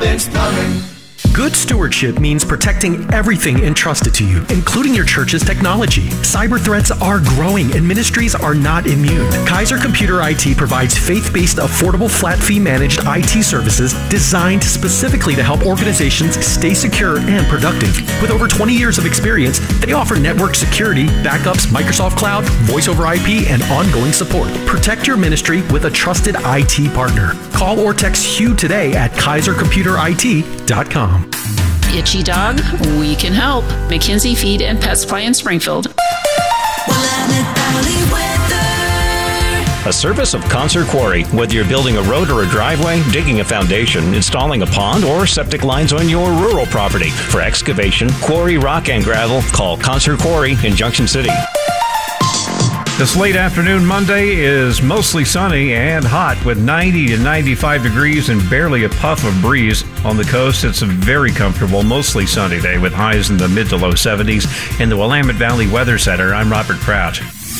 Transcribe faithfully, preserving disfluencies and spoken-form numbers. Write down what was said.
Robbins Plumbing. Good stewardship means protecting everything entrusted to you, including your church's technology. Cyber threats are growing and ministries are not immune. Kaiser Computer I T provides faith-based, affordable, flat-fee managed I T services designed specifically to help organizations stay secure and productive. With over twenty years of experience, they offer network security, backups, Microsoft Cloud, voice over I P, and ongoing support. Protect your ministry with a trusted I T partner. Call or text Hugh today at kaiser computer I T dot com. Itchy dog? We can help. McKinsey Feed and Pet Supply in Springfield. A service of Concert Quarry. Whether you're building a road or a driveway, digging a foundation, installing a pond, or septic lines on your rural property. For excavation, quarry, rock, and gravel, call Concert Quarry in Junction City. This late afternoon Monday is mostly sunny and hot with ninety to ninety-five degrees and barely a puff of breeze. On the coast, it's a very comfortable, mostly sunny day with highs in the mid to low seventies. In the Willamette Valley Weather Center, I'm Robert Pratt.